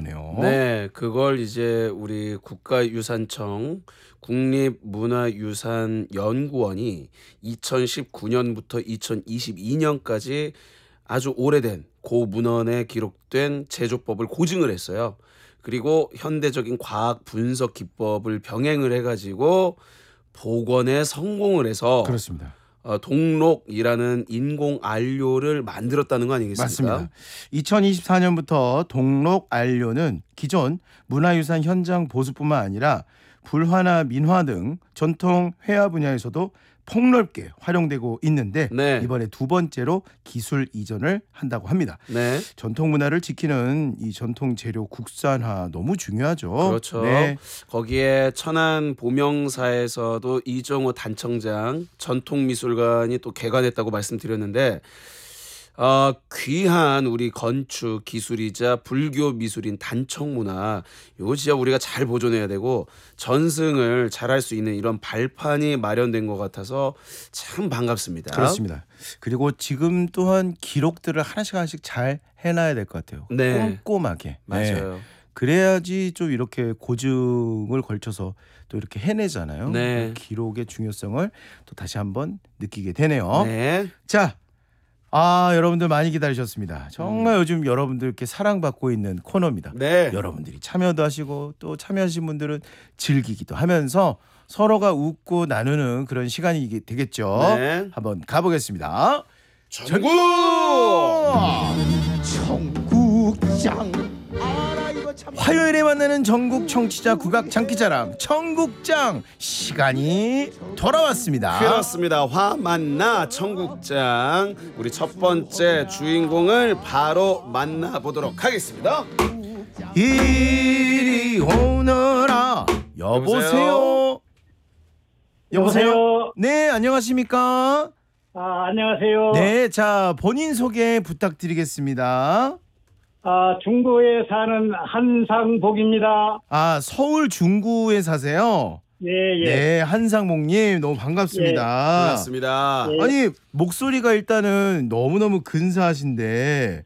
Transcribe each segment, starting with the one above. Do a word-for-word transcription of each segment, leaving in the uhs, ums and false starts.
거네요. 네, 그걸 이제 우리 국가유산청 국립문화유산연구원이 이천십구 년부터 이천이십이 년까지 아주 오래된 고문헌에 기록된 제조법을 고증을 했어요. 그리고 현대적인 과학 분석 기법을 병행을 해가지고 복원에 성공을 해서 그렇습니다. 어, 동록이라는 인공 안료를 만들었다는 거 아니겠습니까? 맞습니다. 이천이십사 년부터 동록 안료는 기존 문화유산 현장 보수뿐만 아니라 불화나 민화 등 전통 회화 분야에서도 폭넓게 활용되고 있는데 네. 이번에 두 번째로 기술 이전을 한다고 합니다. 네. 전통 문화를 지키는 이 전통 재료 국산화 너무 중요하죠. 그렇죠. 네. 거기에 천안 보명사에서도 이종호 단청장 전통미술관이 또 개관했다고 말씀드렸는데 어, 귀한 우리 건축 기술이자 불교 미술인 단청문화 이거 진짜 우리가 잘 보존해야 되고 전승을 잘할 수 있는 이런 발판이 마련된 것 같아서 참 반갑습니다. 그렇습니다. 그리고 지금 또한 기록들을 하나씩 하나씩 잘 해놔야 될 것 같아요. 네. 꼼꼼하게. 맞아요. 네. 그래야지 좀 이렇게 고증을 걸쳐서 또 이렇게 해내잖아요. 네. 기록의 중요성을 또 다시 한번 느끼게 되네요. 네. 자, 아 여러분들 많이 기다리셨습니다. 정말 음. 요즘 여러분들께 사랑받고 있는 코너입니다. 네. 여러분들이 참여도 하시고 또 참여하신 분들은 즐기기도 하면서 서로가 웃고 나누는 그런 시간이 되겠죠. 네. 한번 가보겠습니다. 전국 청국장. 화요일에 만나는 전국 청취자 국악 장기자랑 청국장 시간이 돌아왔습니다. 그렇습니다. 화만나 청국장 우리 첫 번째 주인공을 바로 만나보도록 하겠습니다. 이리 오너라. 여보세요. 여보세요. 네, 안녕하십니까? 아, 안녕하세요. 네, 자 본인 소개 부탁드리겠습니다. 아, 중구에 사는 한상복입니다. 아, 서울 중구에 사세요? 예, 예. 네, 한상목님 너무 반갑습니다. 반갑습니다. 예. 아니 목소리가 일단은 너무너무 근사하신데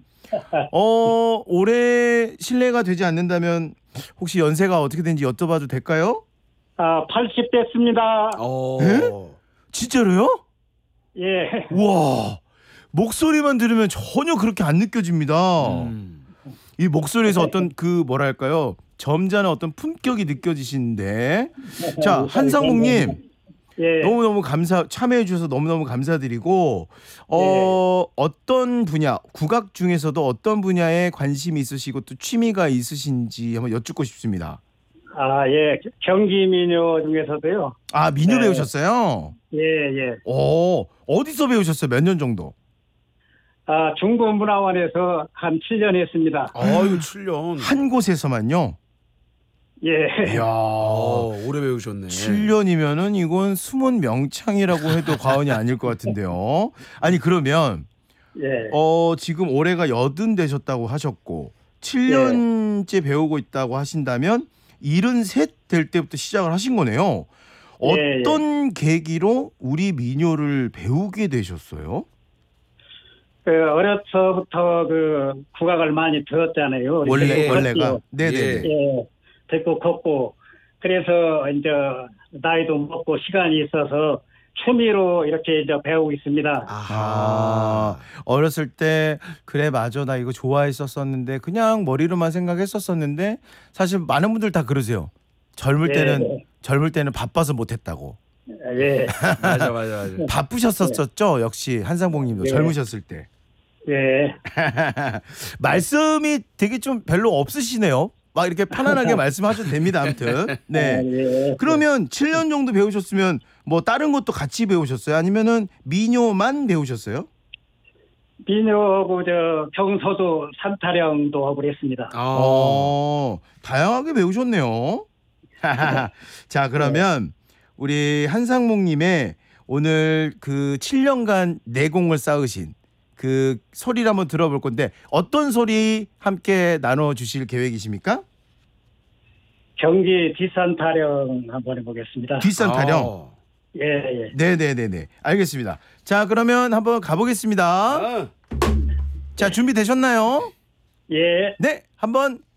어 올해 실례가 되지 않는다면 혹시 연세가 어떻게 되는지 여쭤봐도 될까요? 아, 팔십 됐습니다. 어. 에? 진짜로요? 예. 우와, 목소리만 들으면 전혀 그렇게 안 느껴집니다. 음. 이 목소리에서 어떤 그 뭐랄까요, 점잖은 어떤 품격이 느껴지시는데, 자 한상목님 예. 너무너무 감사 참여해 주셔서 너무너무 감사드리고 어 예. 어떤 분야 국악 중에서도 어떤 분야에 관심이 있으시고 또 취미가 있으신지 한번 여쭙고 싶습니다. 아, 예. 경기 민요 중에서도요. 아, 민요 네. 배우셨어요? 예, 예. 어 어디서 배우셨어요? 몇 년 정도? 아, 중구문화원에서 한 칠 년 했습니다. 아유, 칠 년. 한 곳에서만요? 예. 이야, 어, 오래 배우셨네. 칠 년이면은 이건 숨은 명창이라고 해도 과언이 아닐 것 같은데요. 아니 그러면 예. 어 지금 올해가 여든 되셨다고 하셨고 칠 년째 배우고 있다고 하신다면 일흔셋 될 때부터 시작을 하신 거네요. 예, 어떤 계기로 우리 민요를 배우게 되셨어요? 그 어려서부터 그 국악을 많이 들었잖아요. 원래 예. 원래가 네네. 예. 예. 듣고 컸고 그래서 이제 나이도 먹고 시간이 있어서 취미로 이렇게 이제 배우고 있습니다. 아, 어렸을 때 그래 맞아 나 이거 좋아했었었는데 그냥 머리로만 생각했었었는데 사실 많은 분들 다 그러세요. 젊을 예. 때는 젊을 때는 바빠서 못했다고. 예. 맞아, 맞아, 맞아. 바쁘셨었죠. 역시 한상봉님도 예. 젊으셨을 때. 예. 말씀이 되게 좀 별로 없으시네요. 막 이렇게 편안하게 말씀하셔도 됩니다. 아무튼. 네. 아, 예. 그러면 칠 년 정도 배우셨으면 뭐 다른 것도 같이 배우셨어요? 아니면은 민요만 배우셨어요? 민요하고 저 평소도 산타령도 하고 그랬습니다. 아. 어, 다양하게 배우셨네요. 자, 그러면 우리 한상목님의 오늘 그 칠 년간 내공을 쌓으신 그 소리를 한번 들어볼 건데 어떤 소리 함께 나눠주실 계획이십니까? 경기 뒷산타령 한번 해보겠습니다. 뒷산 타령. 아. 예, 예. 네네네네. 알겠습니다. 자, 그러면 한번 가보겠습니다. 아. 자, 준비되셨나요? 예. 네, 한번